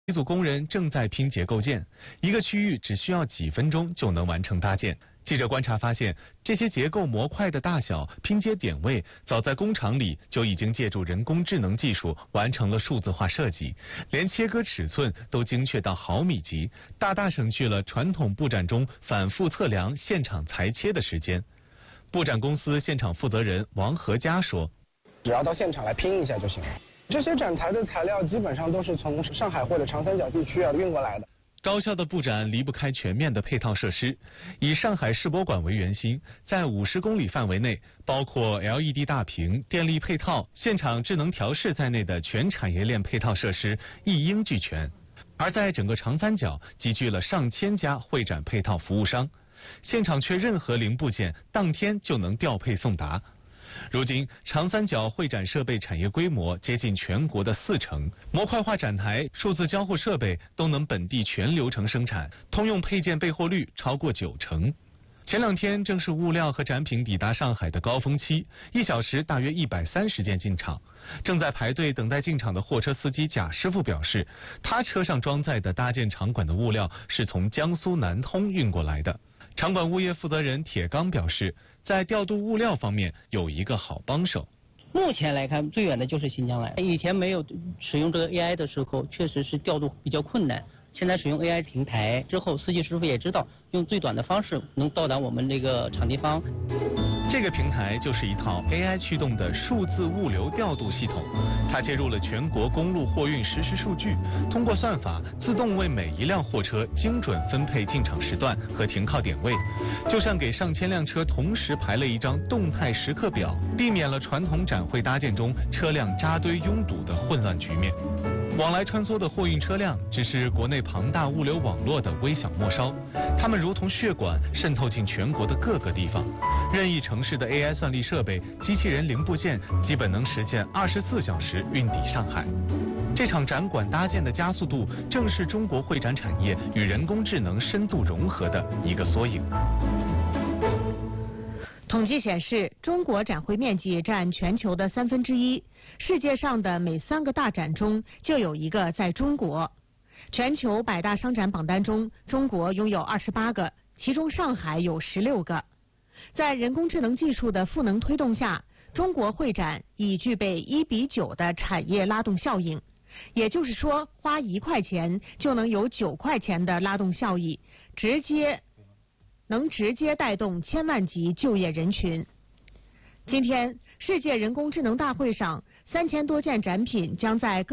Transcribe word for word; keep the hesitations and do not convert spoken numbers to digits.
一组工人正在拼结构件，一个区域只需要几分钟就能完成搭建。记者观察发现，这些结构模块的大小、拼接点位，早在工厂里就已经借助人工智能技术完成了数字化设计，连切割尺寸都精确到毫米级，大大省去了传统布展中反复测量、现场裁切的时间。布展公司现场负责人王和佳说：“ 只要到现场来拼一下就行了。这些展台的材料基本上都是从上海或者长三角地区啊运过来的。” 高效的布展离不开全面的配套设施。以上海世博馆为圆心，在五十公里范围内，包括 L E D 大屏、电力配套、现场智能调试在内的全产业链配套设施一应俱全。而在整个长三角，集聚了上千家会展配套服务商，现场缺任何零部件，当天就能调配送达。如今，长三角会展设备产业规模接近全国的四成，模块化展台、数字交互设备都能本地全流程生产，通用配件备货率超过九成。前两天正是物料和展品抵达上海的高峰期，一小时大约一百三十件进场。正在排队等待进场的货车司机贾师傅表示，他车上装载的搭建场馆的物料是从江苏南通运过来的。场馆物业负责人铁刚表示，在调度物料方面有一个好帮手。 目前来看，最远的就是新疆来。以前没有使用这个 A I 的时候，确实是调度比较困难。现在使用 A I 平台之后，司机师傅也知道用最短的方式能到达我们这个场地方。 这个平台就是一套 A I 驱动的数字物流调度系统，它接入了全国公路货运实时数据，通过算法自动为每一辆货车精准分配进场时段和停靠点位，就像给上千辆车同时排了一张动态时刻表，避免了传统展会搭建中车辆扎堆拥堵的混乱局面。往来穿梭的货运车辆只是国内庞大物流网络的微小末梢，它们如同血管渗透进全国的各个地方。任意城市的 A I 算力设备、机器人零部件基本能实现二十四小时运抵上海。这场展馆搭建的加速度，正是中国会展产业与人工智能深度融合的一个缩影。 统计显示，中国展会面积占全球的三分之一，世界上的每三个大展中就有一个在中国。全球百大商展榜单中，中国拥有二十八个，其中上海有十六个。在人工智能技术的赋能推动下，中国会展已具备一比九的产业拉动效应。也就是说，花一块钱就能有九块钱的拉动效益，直接能直接带动千万级就业人群。今天，世界人工智能大会上，三千多件展品将在各